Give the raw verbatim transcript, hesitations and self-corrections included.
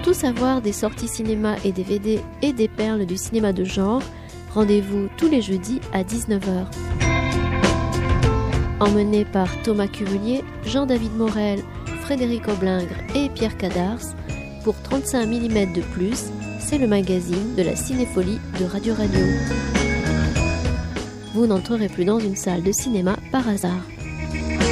tout savoir des sorties cinéma et D V D et des perles du cinéma de genre, rendez-vous tous les jeudis à dix-neuf heures. Emmenés par Thomas Cumulier, Jean-David Morel, Frédéric Oblingre et Pierre Cadars, pour trente-cinq millimètres de plus, c'est le magazine de la cinépholie de Radio Radio. Vous n'entrerez plus dans une salle de cinéma par hasard.